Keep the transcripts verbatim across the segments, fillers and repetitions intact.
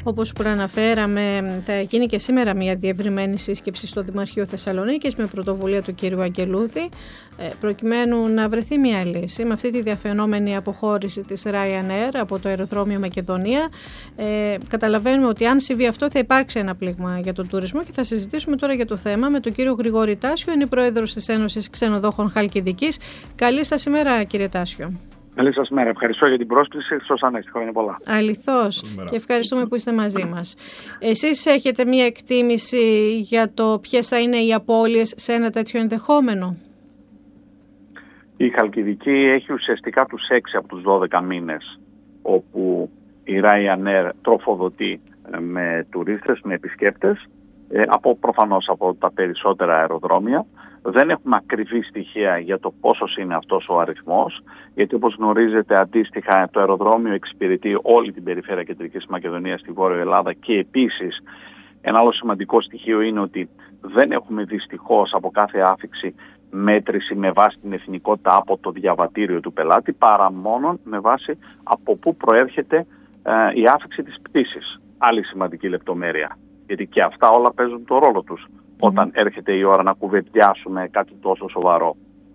Όπως προαναφέραμε, θα γίνει και σήμερα μια διευρυμένη σύσκεψη στο Δημαρχείο Θεσσαλονίκης με πρωτοβουλία του κ. Αγγελούδη, προκειμένου να βρεθεί μια λύση με αυτή τη διαφαινόμενη αποχώρηση της Ryanair από το αεροδρόμιο Μακεδονία. Ε, καταλαβαίνουμε ότι αν συμβεί αυτό θα υπάρξει ένα πλήγμα για τον τουρισμό και θα συζητήσουμε τώρα για το θέμα με τον κύριο Γρηγόρη Τάσιο, είναι πρόεδρος της Ένωσης Ξενοδόχων Χαλκιδικής. Καλή σας ημέρα, κύριε Τάσιο. Καλή σας μέρα. Ευχαριστώ για την πρόσκληση. Σας ανέστη. Χρόνια πολλά. Αληθώς. Και ευχαριστούμε που είστε μαζί μας. Εσείς έχετε μία εκτίμηση για το ποιες θα είναι οι απώλειες σε ένα τέτοιο ενδεχόμενο? Η Χαλκιδική έχει ουσιαστικά τους έξι από τους δώδεκα μήνες όπου η Ryanair τροφοδοτεί με τουρίστες, με επισκέπτες, από, προφανώς από τα περισσότερα αεροδρόμια. Δεν έχουμε ακριβή στοιχεία για το πόσος είναι αυτός ο αριθμός, γιατί όπως γνωρίζετε αντίστοιχα το αεροδρόμιο εξυπηρετεί όλη την περιφέρεια Κεντρικής Μακεδονίας στη Βόρεια Ελλάδα και επίσης ένα άλλο σημαντικό στοιχείο είναι ότι δεν έχουμε δυστυχώς από κάθε άφιξη μέτρηση με βάση την εθνικότητα από το διαβατήριο του πελάτη, παρά μόνο με βάση από πού προέρχεται ε, η άφιξη της πτήσης. Άλλη σημαντική λεπτομέρεια, γιατί και αυτά όλα παίζουν το ρόλο τους όταν έρχεται η ώρα να κουβεντιάσουμε κάτι τόσο σοβαρό.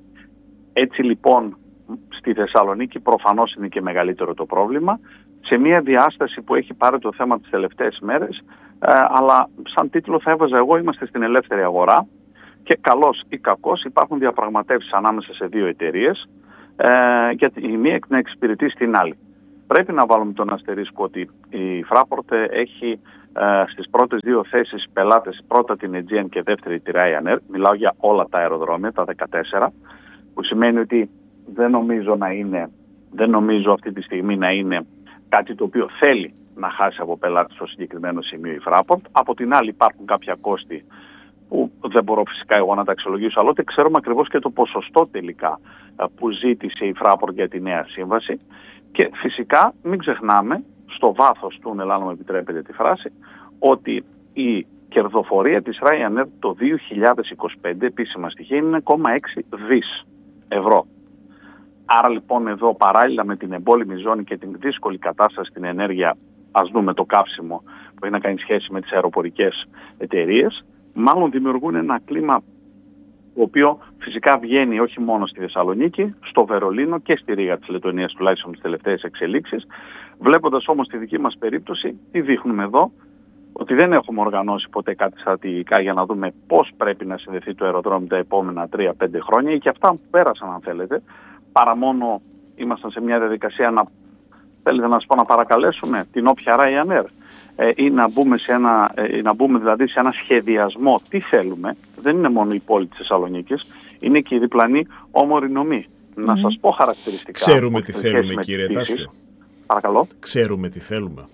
Έτσι λοιπόν στη Θεσσαλονίκη προφανώς είναι και μεγαλύτερο το πρόβλημα, σε μια διάσταση που έχει πάρει το θέμα τις τελευταίες μέρες, ε, αλλά σαν τίτλο θα έβαζα εγώ είμαστε στην ελεύθερη αγορά και καλός ή κακός υπάρχουν διαπραγματεύσεις ανάμεσα σε δύο εταιρείες ε, για η μία να εξυπηρετεί στην άλλη. Πρέπει να βάλουμε τον αστερίσκο ότι η Fraport έχει ε, στις πρώτες δύο θέσεις πελάτες, πρώτα την Aegean και δεύτερη τη Ryanair. Μιλάω για όλα τα αεροδρόμια, τα δεκατέσσερα, που σημαίνει ότι δεν νομίζω, να είναι, δεν νομίζω αυτή τη στιγμή να είναι κάτι το οποίο θέλει να χάσει από πελάτη στο συγκεκριμένο σημείο η Fraport. Από την άλλη υπάρχουν κάποια κόστη που δεν μπορώ φυσικά εγώ να τα αξιολογήσω, αλλά ότι ξέρουμε ακριβώς και το ποσοστό τελικά που ζήτησε η Fraport για τη νέα σύμβαση. Και φυσικά μην ξεχνάμε, στο βάθος του, αν μου επιτρέπετε τη φράση, ότι η κερδοφορία της Ryanair το δύο χιλιάδες είκοσι πέντε, επίσημα στοιχεία, είναι ένα κόμμα έξι δις ευρώ. Άρα λοιπόν εδώ παράλληλα με την εμπόλεμη ζώνη και την δύσκολη κατάσταση στην ενέργεια, ας δούμε το καύσιμο που έχει να κάνει σχέση με τις αεροπορικές εταιρείες, μάλλον δημιουργούν ένα κλίμα το οποίο φυσικά βγαίνει όχι μόνο στη Θεσσαλονίκη, στο Βερολίνο και στη Ρήγα της Λετωνίας, τουλάχιστον τις τελευταίες εξελίξεις. Βλέποντας όμως τη δική μας περίπτωση, τι δείχνουμε εδώ, ότι δεν έχουμε οργανώσει ποτέ κάτι στρατηγικά για να δούμε πώς πρέπει να συνδεθεί το αεροδρόμιο τα επόμενα τρία πέντε χρόνια ή και αυτά που πέρασαν αν θέλετε, παρά μόνο ήμασταν σε μια διαδικασία να, θέλετε να σας πω, να παρακαλέσουμε την όποια Ryanair ε, ή να μπούμε, σε ένα, ε, να μπούμε δηλαδή σε ένα σχεδιασμό τι θέλουμε. Δεν είναι μόνο η πόλη της Θεσσαλονίκης, είναι και η διπλανή όμορη νομή. Mm. Να σας πω χαρακτηριστικά. Ξέρουμε τι θέλουμε, κύριε Τάσιο. Παρακαλώ. Ξέρουμε τι θέλουμε.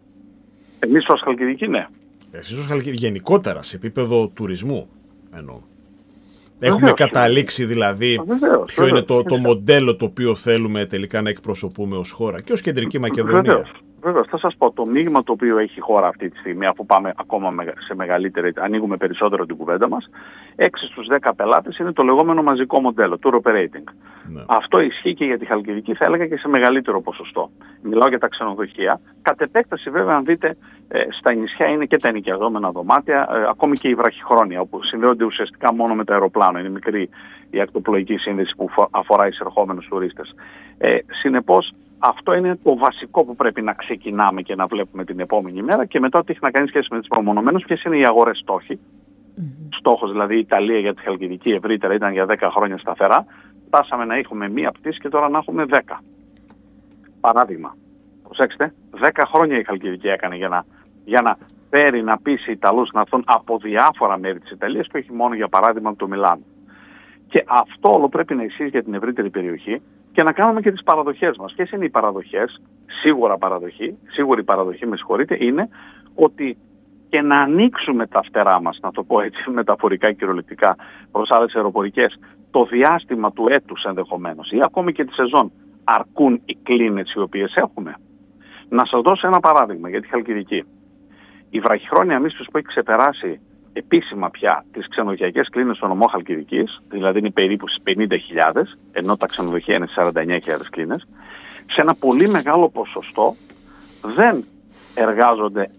Εμείς ως Χαλκιδική, ναι. Εσείς ως Χαλκιδική, γενικότερα σε επίπεδο τουρισμού εννοώ. Έχουμε βεβαίως καταλήξει δηλαδή βεβαίως, ποιο βεβαίως, είναι το, το μοντέλο το οποίο θέλουμε τελικά να εκπροσωπούμε ως χώρα και ως Κεντρική Μακεδονία. Βεβαίως. Βέβαια, θα σας πω, το μείγμα το οποίο έχει η χώρα αυτή τη στιγμή, αφού πάμε ακόμα σε μεγαλύτερη, ανοίγουμε περισσότερο την κουβέντα μας, έξι στους δέκα πελάτες είναι το λεγόμενο μαζικό μοντέλο, tour operating. Ναι. Αυτό ισχύει και για τη Χαλκιδική, θα έλεγα και σε μεγαλύτερο ποσοστό. Μιλάω για τα ξενοδοχεία. Κατ' επέκταση, βέβαια, αν δείτε, ε, στα νησιά είναι και τα ενοικιαζόμενα δωμάτια, ε, ακόμη και η βραχυχρόνια, όπου συνδέονται ουσιαστικά μόνο με το αεροπλάνο. Είναι μικρή η ακτοπλοϊκή σύνδεση που αφορά εισερχόμενους τουρίστες. Ε, συνεπώς, αυτό είναι το βασικό που πρέπει να ξεκινάμε και να βλέπουμε την επόμενη μέρα και μετά ότι έχει να κάνει σχέση με τις προμονωμένους, ποιες είναι οι αγορές στόχοι. Mm-hmm. Στόχος δηλαδή η Ιταλία για τη Χαλκιδική ευρύτερα ήταν για δέκα χρόνια σταθερά. Φτάσαμε να έχουμε μία πτήση και τώρα να έχουμε δέκα. Παράδειγμα, προσέξτε, δέκα χρόνια η Χαλκιδική έκανε για να, για να φέρει να πείσει Ιταλούς να έρθουν από διάφορα μέρη της Ιταλίας και όχι μόνο για παράδειγμα το Μιλάνο. Και αυτό όλο πρέπει να ισχύει για την ευρύτερη περιοχή και να κάνουμε και τις παραδοχές μας. Ποιες είναι οι παραδοχές? Σίγουρα παραδοχή, σίγουρη παραδοχή, με συγχωρείτε, είναι ότι και να ανοίξουμε τα φτερά μας, να το πω έτσι μεταφορικά και κυριολεκτικά, προς άλλες αεροπορικές, το διάστημα του έτους ενδεχομένως ή ακόμη και τη σεζόν, αρκούν οι κλίνες οι οποίες έχουμε. Να σας δώσω ένα παράδειγμα για τη Χαλκιδική. Η βραχυχρόνια μίσθωση που έχει ξεπεράσει επίσημα πια τις ξενοδοχειακές κλίνες στο νομό Χαλκιδικής, δηλαδή είναι περίπου στις πενήντα χιλιάδες, ενώ τα ξενοδοχεία είναι σαράντα εννέα χιλιάδες κλίνες, σε ένα πολύ μεγάλο ποσοστό δεν εργάζονται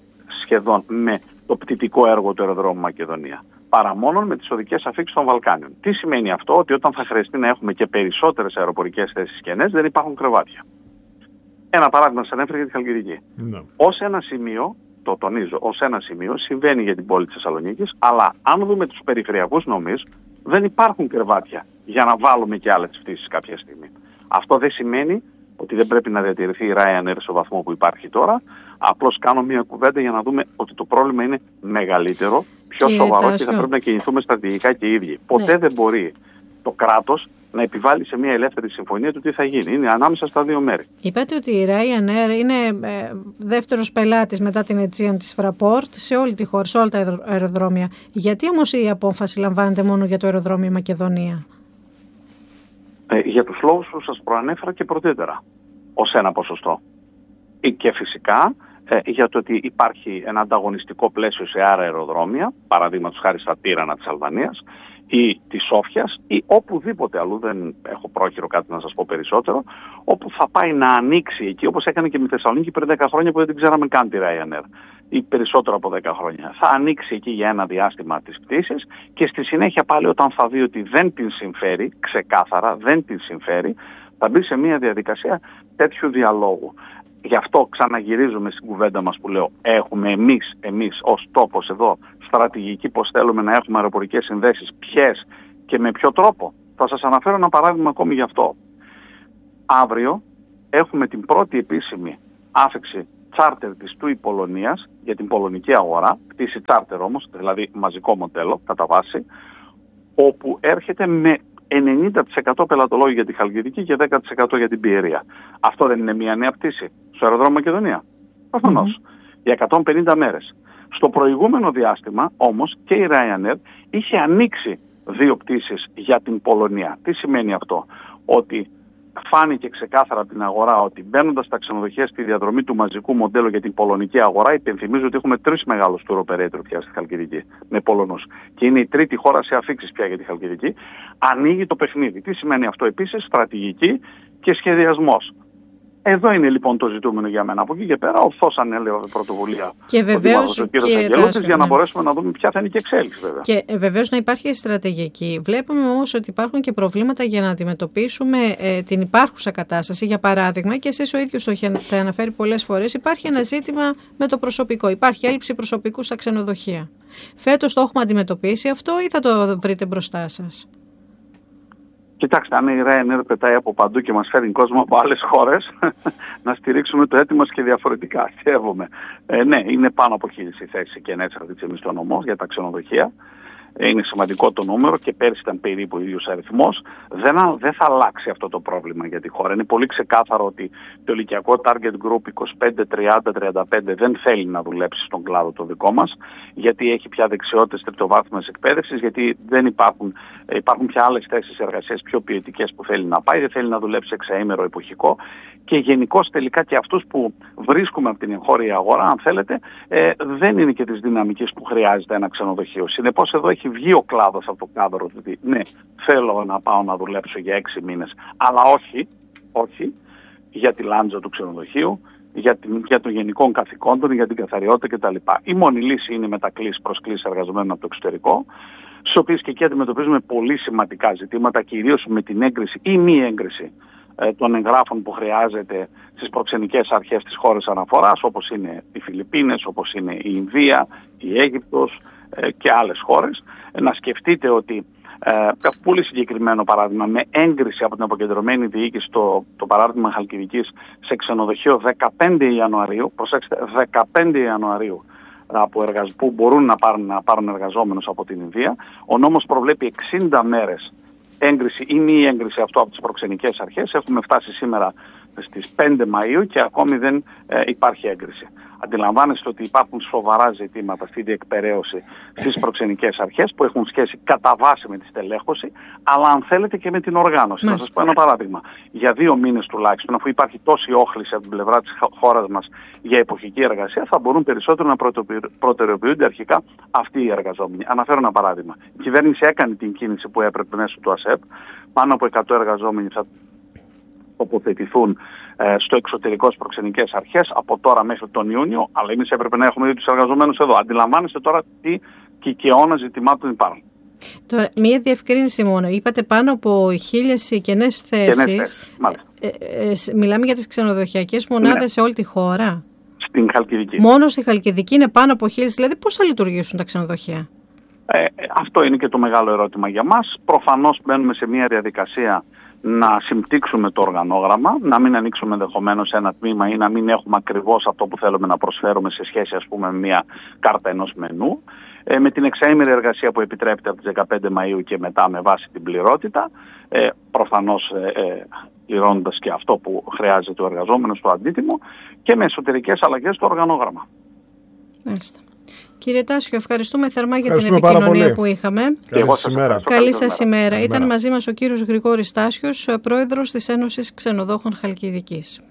σχεδόν με το πτυτικό έργο του αεροδρόμου Μακεδονία, παρά μόνο με τις οδικές αφίξεις των Βαλκάνιων. Τι σημαίνει αυτό? Ότι όταν θα χρειαστεί να έχουμε και περισσότερες αεροπορικές θέσεις κενές, δεν υπάρχουν κρεβάτια. Ένα παράδειγμα σας ανέφερε για τη Χαλκιδική. No. Ως ένα σημείο, το τονίζω, ως ένα σημείο συμβαίνει για την πόλη της Θεσσαλονίκης, αλλά αν δούμε τους περιφερειακούς νομείς, δεν υπάρχουν κρεβάτια για να βάλουμε και άλλες πτήσεις κάποια στιγμή. Αυτό δεν σημαίνει ότι δεν πρέπει να διατηρηθεί η Ryanair στο βαθμό που υπάρχει τώρα. Απλώς κάνω μια κουβέντα για να δούμε ότι το πρόβλημα είναι μεγαλύτερο, πιο και σοβαρό και θα πρέπει να κινηθούμε στρατηγικά και οι ίδιοι. Ποτέ ναι. δεν μπορεί το κράτος να επιβάλλει σε μια ελεύθερη συμφωνία του τι θα γίνει. Είναι ανάμεσα στα δύο μέρη. Είπατε ότι η Ryanair είναι ε, δεύτερος πελάτης μετά την Aegean της Fraport σε όλη τη χώρα, σε όλα τα αεροδρόμια. Γιατί όμως η απόφαση λαμβάνεται μόνο για το αεροδρόμιο Μακεδονία? Ε, για τους λόγους που σας προανέφερα και πρωτήτερα, ως ένα ποσοστό. Και φυσικά ε, για το ότι υπάρχει ένα ανταγωνιστικό πλαίσιο σε άλλα αεροδρόμια, παραδείγματος χάρη στα Τύρανα της Αλβανίας ή της Σόφιας ή οπουδήποτε αλλού, δεν έχω πρόχειρο κάτι να σας πω περισσότερο, όπου θα πάει να ανοίξει εκεί, όπως έκανε και με τη Θεσσαλονίκη πριν δέκα χρόνια που δεν την ξέραμε καν τη Ryanair, ή περισσότερο από δέκα χρόνια. Θα ανοίξει εκεί για ένα διάστημα τις πτήσεις και στη συνέχεια πάλι όταν θα δει ότι δεν την συμφέρει, ξεκάθαρα δεν την συμφέρει, θα μπει σε μια διαδικασία τέτοιου διαλόγου. Γι' αυτό ξαναγυρίζουμε στην κουβέντα μας που λέω, έχουμε εμείς, εμείς ως τόπος εδώ στρατηγική πως θέλουμε να έχουμε αεροπορικές συνδέσεις, ποιες και με ποιο τρόπο. Θα σας αναφέρω ένα παράδειγμα ακόμη γι' αυτό. Αύριο έχουμε την πρώτη επίσημη άφηξη τσάρτερ της του Πολωνίας για την πολωνική αγορά, πτήση τσάρτερ όμως, δηλαδή μαζικό μοντέλο κατά βάση, όπου έρχεται με ενενήντα τοις εκατό πελατολόγιο για τη Χαλκιδική και δέκα τοις εκατό για την Πιερία. Αυτό δεν είναι μια νέα πτήση στο αεροδρόμιο Μακεδονία? Προφανώς. Mm-hmm. Για εκατόν πενήντα μέρες. Στο προηγούμενο διάστημα όμως και η Ryanair είχε ανοίξει δύο πτήσεις για την Πολωνία. Τι σημαίνει αυτό? Ότι φάνηκε ξεκάθαρα από την αγορά ότι μπαίνοντας στα ξενοδοχεία στη διαδρομή του μαζικού μοντέλου για την πολωνική αγορά, υπενθυμίζω ότι έχουμε τρεις μεγάλους tour operator πια στη Χαλκιδική με Πολωνούς. Και είναι η τρίτη χώρα σε αφήξεις πια για τη Χαλκιδική. Ανοίγει το παιχνίδι. Τι σημαίνει αυτό επίσης? Στρατηγική και σχεδιασμός. Εδώ είναι λοιπόν το ζητούμενο για μένα. Από εκεί και πέρα ορθώς ανέλαβε πρωτοβουλία και βεβαίως, ο κύριος Αγγελούθης για να μπορέσουμε να δούμε ποια θα είναι και εξέλιξη βέβαια. Και βεβαίως να υπάρχει στρατηγική. Βλέπουμε όμως ότι υπάρχουν και προβλήματα για να αντιμετωπίσουμε ε, την υπάρχουσα κατάσταση. Για παράδειγμα, και εσείς ο ίδιος το έχετε αναφέρει πολλές φορές, υπάρχει ένα ζήτημα με το προσωπικό. Υπάρχει έλλειψη προσωπικού στα ξενοδοχεία. Φέτος το έχουμε αντιμετωπίσει αυτό ή θα το βρείτε μπροστά σας? Κοιτάξτε, αν η Ryanair πετάει από παντού και μας φέρνει κόσμο από άλλες χώρες, να στηρίξουμε το αίτημα και διαφορετικά. Σέβομαι. Ε, ναι, είναι πάνω από χίλιες οι θέσεις και έτσι αυτή τη στιγμή στο νομό για τα ξενοδοχεία. Είναι σημαντικό το νούμερο και πέρσι ήταν περίπου ο ίδιος αριθμός. Δεν, δεν θα αλλάξει αυτό το πρόβλημα για τη χώρα. Είναι πολύ ξεκάθαρο ότι το ηλικιακό target group είκοσι πέντε, τριάντα, τριάντα πέντε δεν θέλει να δουλέψει στον κλάδο το δικό μας, γιατί έχει πια δεξιότητες τριτοβάθμιας εκπαίδευσης, γιατί δεν υπάρχουν, υπάρχουν πια άλλες θέσεις εργασίας πιο ποιοτικές που θέλει να πάει, δεν θέλει να δουλέψει εξαήμερο εποχικό. Και γενικώς τελικά και αυτούς που βρίσκουμε από την εγχώρια αγορά, αν θέλετε, ε, δεν είναι και της δυναμικής που χρειάζεται ένα ξενοδοχείο. Συνεπώς εδώ έχει βγει ο κλάδος από το κάδρο ότι ναι, θέλω να πάω να δουλέψω για έξι μήνες, αλλά όχι, όχι για τη λάντζα του ξενοδοχείου, για, την, για των γενικών καθηκόντων, για την καθαριότητα κτλ. Η μόνη λύση είναι μετακλήσεις προσκλήσεις εργαζομένων από το εξωτερικό, στις οποίες και εκεί αντιμετωπίζουμε πολύ σημαντικά ζητήματα, κυρίως με την έγκριση ή μη έγκριση των εγγράφων που χρειάζεται στις προξενικές αρχές της χώρας αναφοράς, όπως είναι οι Φιλιππίνες, όπως είναι η Ινδία, η Αίγυπτος ε, και άλλες χώρες. Ε, να σκεφτείτε ότι, ε, πολύ συγκεκριμένο παράδειγμα, με έγκριση από την αποκεντρωμένη διοίκηση, το, το παράδειγμα Χαλκιδικής, σε ξενοδοχείο δεκαπέντε Ιανουαρίου, προσέξτε, δεκαπέντε Ιανουαρίου, από εργαζ... που μπορούν να πάρουν, να πάρουν εργαζόμενους από την Ινδία, ο νόμος προβλέπει εξήντα μέρες έγκριση ή μη έγκριση αυτό από τις προξενικές αρχές. Έχουμε φτάσει σήμερα στις πέντε Μαΐου και ακόμη δεν ε, υπάρχει έγκριση. Αντιλαμβάνεστε ότι υπάρχουν σοβαρά ζητήματα στη διεκπεραίωση στις προξενικές αρχές που έχουν σχέση κατά βάση με τη στελέχωση, αλλά αν θέλετε και με την οργάνωση. Να σας πω ένα παράδειγμα. Για δύο μήνες τουλάχιστον, αφού υπάρχει τόση όχληση από την πλευρά της χώρας μας για εποχική εργασία, θα μπορούν περισσότερο να προτεραιοποιούνται αρχικά αυτοί οι εργαζόμενοι. Αναφέρω ένα παράδειγμα. Η κυβέρνηση έκανε την κίνηση που έπρεπε μέσω του ΑΣΕΠ. Πάνω από εκατό εργαζόμενοι θα τοποθετηθούν στο εξωτερικό στις προξενικές αρχές από τώρα μέχρι τον Ιούνιο, αλλά εμείς έπρεπε να έχουμε δει τους εργαζομένους εδώ. Αντιλαμβάνεστε τώρα τι κικαιώνα ζητημάτων υπάρχουν. Τώρα, μία διευκρίνηση μόνο. Είπατε πάνω από χίλιες κενές θέσεις. Ε, ε, ε, μιλάμε για τις ξενοδοχειακές μονάδες, ναι, σε όλη τη χώρα. Στην Χαλκιδική. Μόνο στη Χαλκιδική είναι πάνω από χίλιες, δηλαδή πώς θα λειτουργήσουν τα ξενοδοχεία? Ε, αυτό είναι και το μεγάλο ερώτημα για μας. Προφανώς μπαίνουμε σε μια διαδικασία να συμπτύξουμε το οργανόγραμμα, να μην ανοίξουμε ενδεχομένως ένα τμήμα ή να μην έχουμε ακριβώς αυτό που θέλουμε να προσφέρουμε σε σχέση, ας πούμε, με μια κάρτα ενός μενού. Ε, με την εξαήμερη εργασία που επιτρέπεται από τις δεκαπέντε Μαΐου και μετά με βάση την πληρότητα, ε, προφανώς ε, ε, πληρώνοντας και αυτό που χρειάζεται ο εργαζόμενος στο αντίτιμο, και με εσωτερικές αλλαγές στο οργανόγραμμα. Μάλιστα. Κύριε Τάσιο, ευχαριστούμε θερμά για την επικοινωνία που είχαμε. Καλή σας ημέρα. Καλή σας ημέρα. Ήταν μαζί μας ο κύριος Γρηγόρης Τάσιος, πρόεδρος της Ένωσης Ξενοδόχων Χαλκιδικής.